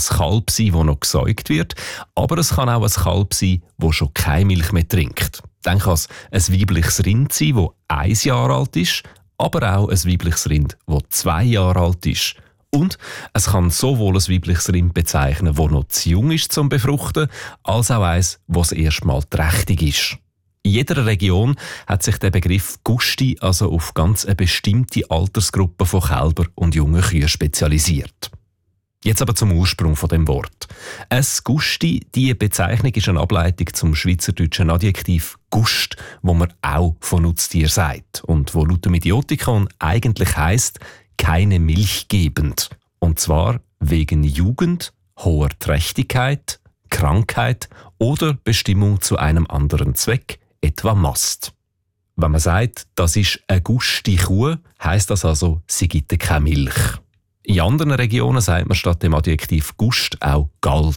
Kalb sein, das noch gesäugt wird, aber es kann auch ein Kalb sein, das schon keine Milch mehr trinkt. Dann kann es ein weibliches Rind sein, das 1 Jahr alt ist, aber auch ein weibliches Rind, das 2 Jahre alt ist. Und es kann sowohl ein weibliches Rind bezeichnen, das noch zu jung ist zum Befruchten, als auch eins, das erstmal trächtig ist. In jeder Region hat sich der Begriff Gusti also auf ganz eine bestimmte Altersgruppe von Kälber und jungen Kühen spezialisiert. Jetzt aber zum Ursprung von dem Wort. Ein Gusti, die Bezeichnung ist eine Ableitung zum schweizerdeutschen Adjektiv Gust, wo man auch von Nutztier sagt und wo laut dem Idiotikon eigentlich heisst, keine Milch gebend. Und zwar wegen Jugend, hoher Trächtigkeit, Krankheit oder Bestimmung zu einem anderen Zweck, etwa Mast. Wenn man sagt, das ist eine Gusti Kuh, heisst das also, sie gibt keine Milch. In anderen Regionen sagt man statt dem Adjektiv Gust auch Galt.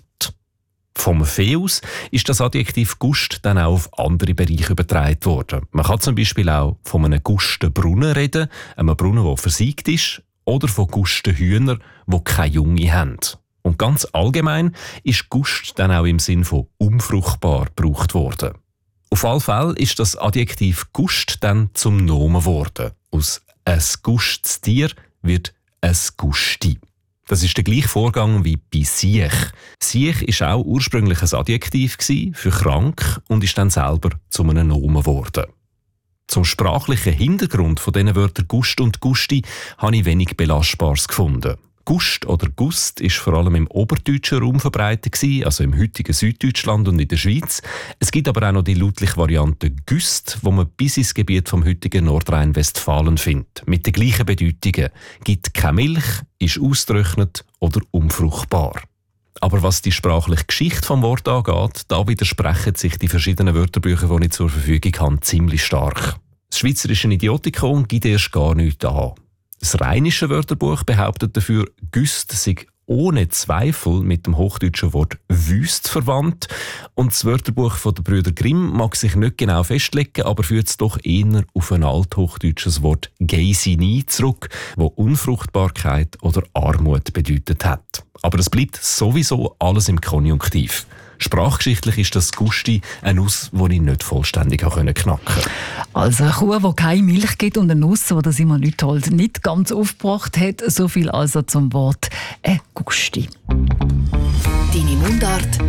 Vom Vieh aus ist das Adjektiv Gust dann auch auf andere Bereiche übertragen worden. Man kann zum Beispiel auch von einem gusten Brunnen reden, einem Brunnen, der versiegt ist, oder von gusten Hühnern, die keine Junge haben. Und ganz allgemein ist Gust dann auch im Sinn von unfruchtbar gebraucht worden. Auf alle Fälle ist das Adjektiv Gust dann zum Nomen geworden. Aus ein gustes Tier wird ein Gusti. Das ist der gleiche Vorgang wie bei Siech. Siech war auch ursprünglich ein Adjektiv für krank und ist dann selber zu einem Nomen geworden. Zum sprachlichen Hintergrund von diesen Wörtern Gust und Gusti habe ich wenig Belastbares gefunden. Gust oder Gust ist vor allem im oberdeutschen Raum verbreitet, also im heutigen Süddeutschland und in der Schweiz. Es gibt aber auch noch die lautliche Variante Güst, wo man bis ins Gebiet vom heutigen Nordrhein-Westfalen findet. Mit den gleichen Bedeutungen. Gibt keine Milch, ist ausgetrocknet oder unfruchtbar. Aber was die sprachliche Geschichte vom Wort angeht, da widersprechen sich die verschiedenen Wörterbücher, die ich zur Verfügung habe, ziemlich stark. Das schweizerische Idiotikon gibt erst gar nichts an. Das rheinische Wörterbuch behauptet dafür, Güst sei ohne Zweifel mit dem hochdeutschen Wort Wüst verwandt. Und das Wörterbuch der Brüder Grimm mag sich nicht genau festlegen, aber führt es doch eher auf ein althochdeutsches Wort Geisini zurück, wo Unfruchtbarkeit oder Armut bedeutet hat. Aber es bleibt sowieso alles im Konjunktiv. Sprachgeschichtlich ist das Gusti eine Nuss, die ich nicht vollständig knacken konnte. Also eine Kuh, die keine Milch gibt und eine Nuss, die das immer nicht ganz aufgebracht hat. So viel also zum Wort Gusti. Deine Mundart